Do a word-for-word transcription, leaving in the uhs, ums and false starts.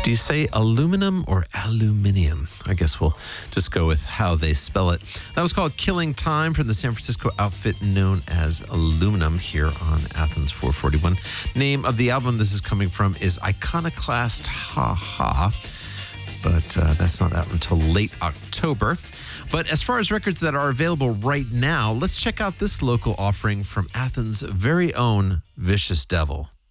Do you say aluminum or aluminium? I guess we'll just go with how they spell it. That was called Killing Time from the San Francisco outfit known as Aluminum here on Athens four forty-one. Name of the album this is coming from is Iconoclast Ha Ha, but uh, that's not out until late October. But as far as records that are available right now, let's check out this local offering from Athens' very own Vicious Devil.